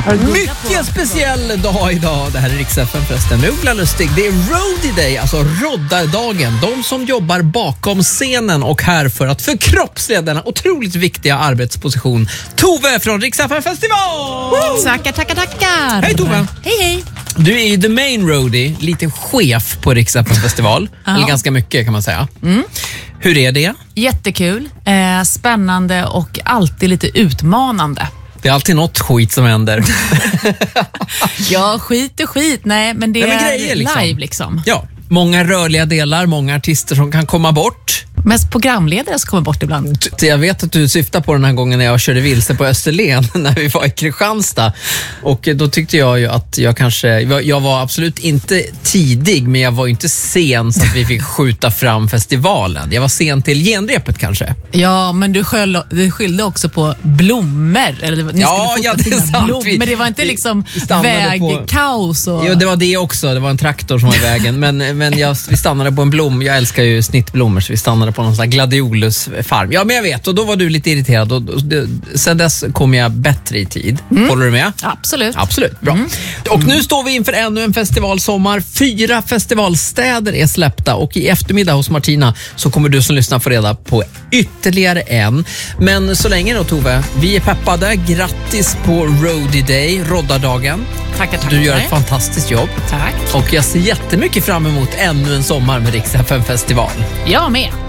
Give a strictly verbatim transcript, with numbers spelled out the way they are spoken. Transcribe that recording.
Mycket speciell dag idag. Det här är Rix F M förresten. Med Ola Lustig. Det är Roadie Day, alltså roddardagen. De som jobbar bakom scenen och här för att förkroppsliga denna otroligt viktiga arbetsposition. Tove från Rix F M Festival! Tackar, tackar, tackar. Hej Tove. Hej, hej. Du är ju the main roadie, lite chef på Rix F M Festival. Eller ganska mycket kan man säga. Mm. Hur är det? Jättekul, eh, spännande och alltid lite utmanande. Det är alltid något skit som händer. Ja, skit är skit. Nej, men det Nej, men är grejer, liksom. Live liksom. Ja, många rörliga delar, många artister som kan komma bort. Mest programledare som kommer bort ibland. Jag vet att du syftar på den här gången när jag körde vilse på Österlen när vi var i Kristianstad. Och då tyckte jag ju att jag kanske, jag var absolut inte tidig, men jag var inte sen så att vi fick skjuta fram festivalen. Jag var sen till genrepet kanske. Ja, men du, skyll, du skyllde också på blommor. Eller, ni ja, ja, det är sant. Blommor, men det var inte liksom vägkaos. Och... Jo, det var det också. Det var en traktor som var i vägen. Men, men jag, vi stannade på en blom. Jag älskar ju snittblommor, så vi stannade på någon sån här gladiolus-farm. Ja, men jag vet. Och då var du lite irriterad. Och, och, det, sen dess kom jag bättre i tid. Mm. Håller du med? Absolut. Absolut, bra. Mm. Och nu står vi inför ännu en festivalsommar. Fyra festivalstäder är släppta. Och i eftermiddag hos Martina så kommer du som lyssnar få reda på ytterligare en. Men så länge då, Tove, vi är peppade. Grattis på Roadie Day, roddardagen. Tackar, tackar. Du gör ett fantastiskt jobb. Tack. Och jag ser jättemycket fram emot ännu en sommar med Rix F M Festival. Jag med.